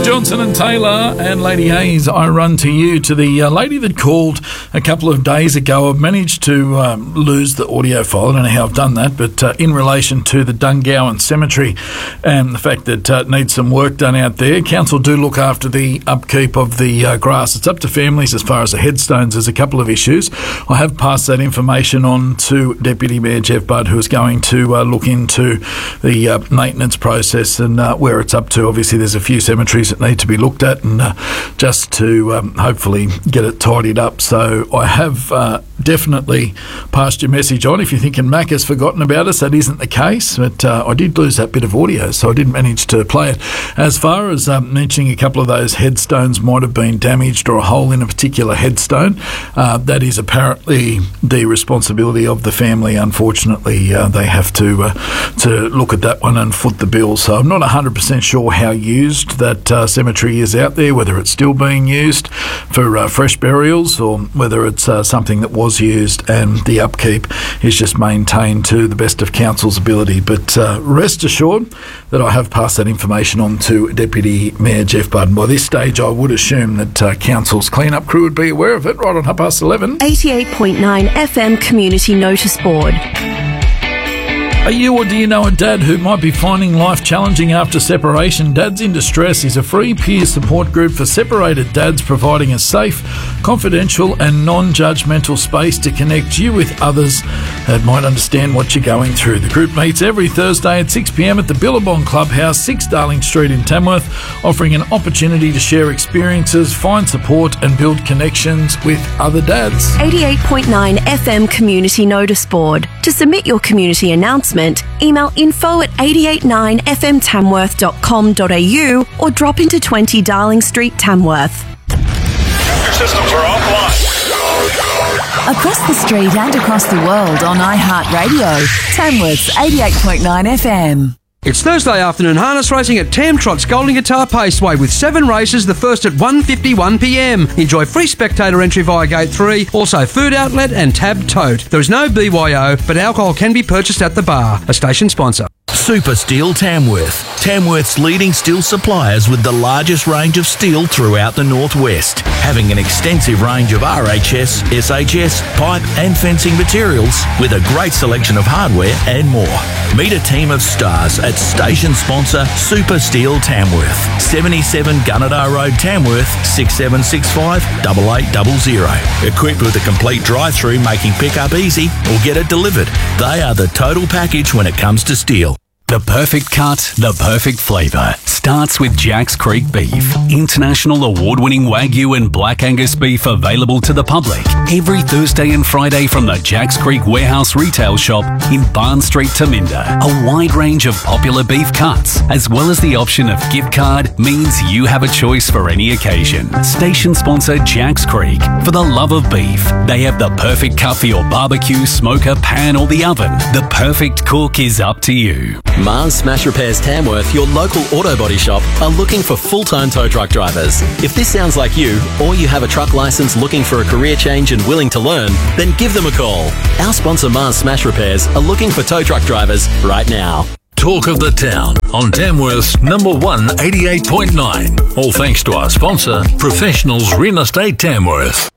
Johnson and Taylor and Lady Hayes, I run to you. To the lady that called a couple of days ago, I've managed to lose the audio file. I don't know how I've done that, but in relation to the Dungowan Cemetery and the fact that it needs some work done out there, council do look after the upkeep of the grass. It's up to families as far as the headstones. There's a couple of issues. I have passed that information on to Deputy Mayor Jeff Budd, who is going to look into the maintenance process and where it's up to. Obviously, there's a few cemeteries that need to be looked at, and just to hopefully get it tidied up. So I have definitely passed your message on. If you're thinking Mac has forgotten about us, that isn't the case, but I did lose that bit of audio, so I didn't manage to play it. As far as mentioning a couple of those headstones might have been damaged or a hole in a particular headstone, that is apparently the responsibility of the family. Unfortunately, they have to look at that one and foot the bill. So I'm not 100% sure how used that cemetery is out there, whether it's still being used for fresh burials or whether it's something that was used and the upkeep is just maintained to the best of council's ability. But rest assured that I have passed that information on to Deputy Mayor Jeff Budd. By this stage, I would assume that council's clean-up crew would be aware of it right on 11:30. 88.9 FM Community Notice Board. Are you or do you know a dad who might be finding life challenging after separation? Dads in Distress is a free peer support group for separated dads, providing a safe, confidential and non-judgmental space to connect you with others that might understand what you're going through. The group meets every Thursday at 6 p.m. at the Billabong Clubhouse, 6 Darling Street in Tamworth, offering an opportunity to share experiences, find support and build connections with other dads. 88.9 FM Community Notice Board. To submit your community announcement, email info@889fmtamworth.com.au or drop into 20 Darling Street, Tamworth. Your systems are offline. Across the street and across the world on iHeartRadio. Tamworth's 88.9 FM. It's Thursday afternoon harness racing at Tam Trot's Golden Guitar Paceway with 7 races, the first at 1:51 p.m. Enjoy free spectator entry via Gate 3, also food outlet and tab tote. There is no BYO, but alcohol can be purchased at the bar. A station sponsor. Super Steel Tamworth. Tamworth's leading steel suppliers with the largest range of steel throughout the northwest, having an extensive range of RHS, SHS, pipe and fencing materials with a great selection of hardware and more. Meet a team of stars at station sponsor Super Steel Tamworth. 77 Gunnedah Road, Tamworth, 6765 8800. Equipped with a complete drive-through, making pickup easy or get it delivered. They are the total package when it comes to steel. The perfect cut, the perfect flavour. Starts with Jack's Creek Beef. International award-winning Wagyu and Black Angus beef available to the public every Thursday and Friday from the Jack's Creek Warehouse retail shop in Barn Street, Taminda. A wide range of popular beef cuts, as well as the option of gift card, means you have a choice for any occasion. Station sponsor Jack's Creek. For the love of beef, they have the perfect cut for your barbecue, smoker, pan or the oven. The perfect cook is up to you. Mars Smash Repairs Tamworth, your local auto body shop, are looking for full-time tow truck drivers. If this sounds like you, or you have a truck licence looking for a career change and willing to learn, then give them a call. Our sponsor Mars Smash Repairs are looking for tow truck drivers right now. Talk of the town on Tamworth's number 1 88.9. All thanks to our sponsor, Professionals Real Estate Tamworth.